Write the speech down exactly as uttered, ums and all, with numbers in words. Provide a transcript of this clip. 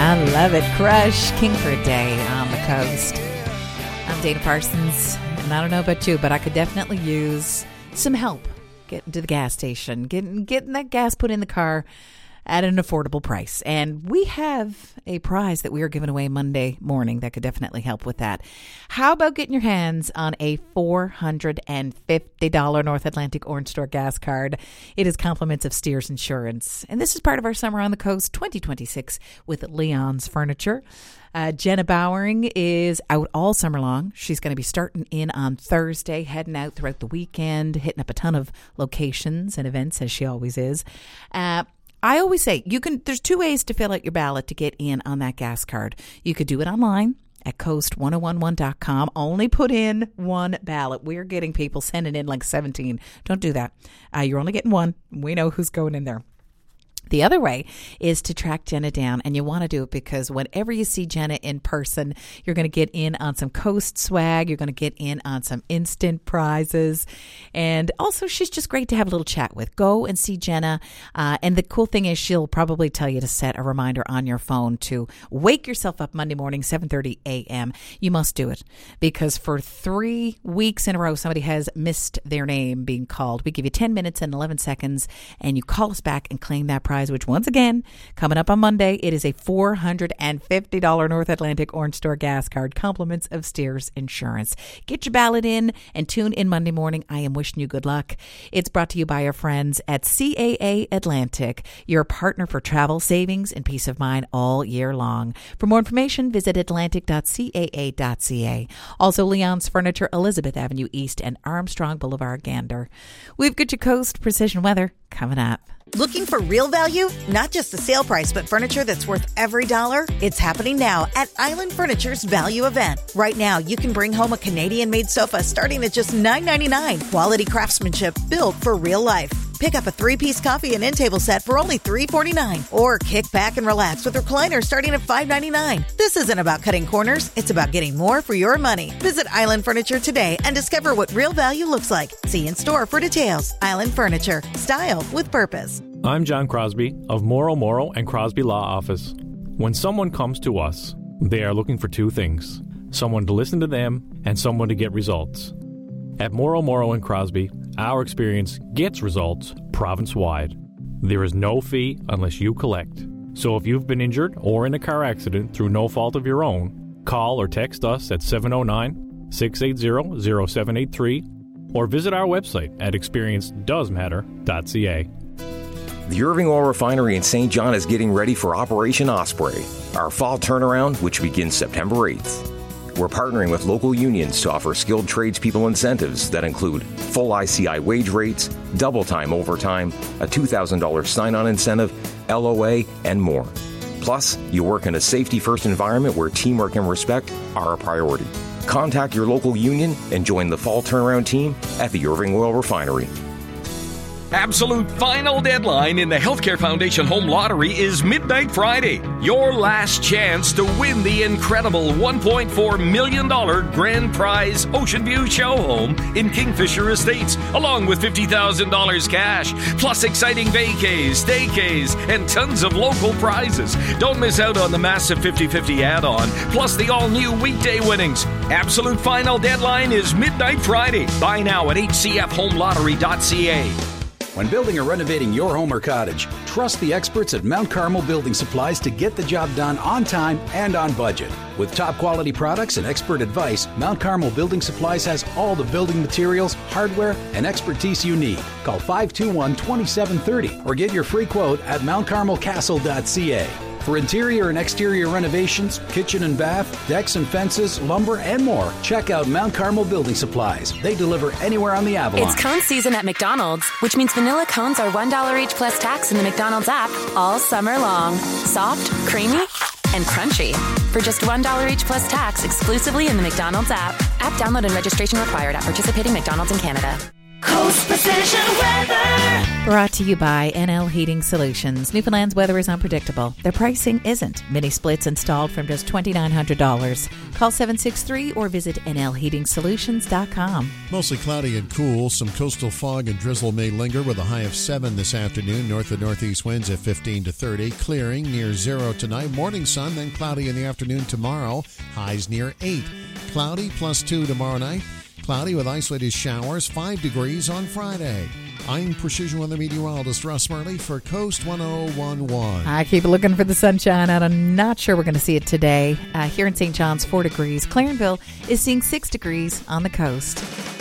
I love it. Crush, King for a Day on the Coast. I'm Dana Parsons, and I don't know about you, but I could definitely use some help getting to the gas station, getting getting that gas put in the car at an affordable price. And we have a prize that we are giving away Monday morning that could definitely help with that. How about getting your hands on a four hundred fifty dollars North Atlantic Orange Store gas card? It is compliments of Steers Insurance. And this is part of our Summer on the Coast twenty twenty-six with Leon's Furniture. Uh, Jenna Bowering is out all summer long. She's going to be starting in on Thursday, heading out throughout the weekend, hitting up a ton of locations and events, as she always is. Uh, I always say you can. There's two ways to fill out your ballot to get in on that gas card. You could do it online at coast ten eleven dot com. Only put in one ballot. We're getting people sending in like seventeen. Don't do that. Uh, you're only getting one. We know who's going in there. The other way is to track Jenna down, and you want to do it because whenever you see Jenna in person, you're going to get in on some Coast swag. You're going to get in on some instant prizes. And also, she's just great to have a little chat with. Go and see Jenna. Uh, and the cool thing is she'll probably tell you to set a reminder on your phone to wake yourself up Monday morning, seven thirty a.m. You must do it because for three weeks in a row, somebody has missed their name being called. We give you ten minutes and eleven seconds, and you call us back and claim that prize, which once again, coming up on Monday, it is a four hundred fifty dollars North Atlantic Orange Store gas card, compliments of Steers Insurance. Get your ballot in and tune in Monday morning. I am wishing you good luck. It's brought to you by our friends at C A A Atlantic, your partner for travel savings and peace of mind all year long. For more information, visit atlantic dot c a a dot c a. Also, Leon's Furniture, Elizabeth Avenue East and Armstrong Boulevard, Gander. We've got your Coast Precision Weather coming up. Looking for real value? Not just the sale price, but furniture that's worth every dollar? It's happening now at Island Furniture's Value Event. Right now, you can bring home a Canadian-made sofa starting at just nine ninety-nine. Quality craftsmanship built for real life. Pick up a three-piece coffee and end table set for only three forty-nine. Or kick back and relax with recliners starting at five ninety-nine. This isn't about cutting corners. It's about getting more for your money. Visit Island Furniture today and discover what real value looks like. See in store for details. Island Furniture. Style with purpose. I'm John Crosby of Morrow, Morrow and Crosby Law Office. When someone comes to us, they are looking for two things: someone to listen to them and someone to get results. At Morrow, Morrow and Crosby, our experience gets results province-wide. There is no fee unless you collect. So if you've been injured or in a car accident through no fault of your own, call or text us at seven oh nine, six eight zero, zero seven eight three or visit our website at experience does matter dot c a. The Irving Oil Refinery in Saint John is getting ready for Operation Osprey, our fall turnaround, which begins September eighth. We're partnering with local unions to offer skilled tradespeople incentives that include full I C I wage rates, double time overtime, a two thousand dollars sign-on incentive, L O A, and more. Plus, you work in a safety-first environment where teamwork and respect are a priority. Contact your local union and join the fall turnaround team at the Irving Oil Refinery. Absolute final deadline in the Healthcare Foundation Home Lottery is midnight Friday. Your last chance to win the incredible one point four million dollars grand prize Ocean View show home in Kingfisher Estates, along with fifty thousand dollars cash, plus exciting vacays, staycays, and tons of local prizes. Don't miss out on the massive fifty-fifty add-on, plus the all-new weekday winnings. Absolute final deadline is midnight Friday. Buy now at h c f home lottery dot c a. When building or renovating your home or cottage, trust the experts at Mount Carmel Building Supplies to get the job done on time and on budget. With top quality products and expert advice, Mount Carmel Building Supplies has all the building materials, hardware, and expertise you need. Call five two one, two seven three zero or get your free quote at mount carmel castle dot c a. For interior and exterior renovations, kitchen and bath, decks and fences, lumber, and more, check out Mount Carmel Building Supplies. They deliver anywhere on the Avalon. It's cone season at McDonald's, which means vanilla cones are one dollar each plus tax in the McDonald's app all summer long. Soft, creamy, and crunchy. For just one dollar each plus tax exclusively in the McDonald's app. App download and registration required at participating McDonald's in Canada. Coast Precision Weather. Brought to you by N L Heating Solutions. Newfoundland's weather is unpredictable. Their pricing isn't. Mini splits installed from just two thousand nine hundred dollars. Call seven six three or visit N L heating solutions dot com. Mostly cloudy and cool. Some coastal fog and drizzle may linger with a high of seven this afternoon. North and northeast winds at fifteen to thirty. Clearing near zero tonight. Morning sun, then cloudy in the afternoon tomorrow. Highs near eight. Cloudy plus two tomorrow night. Cloudy with isolated showers, five degrees on Friday. I'm Precision Weather Meteorologist Russ Murley for Coast one oh one point one. I keep looking for the sunshine, and I'm not sure we're going to see it today. Uh, here in Saint John's, four degrees. Clarenville is seeing six degrees on the coast.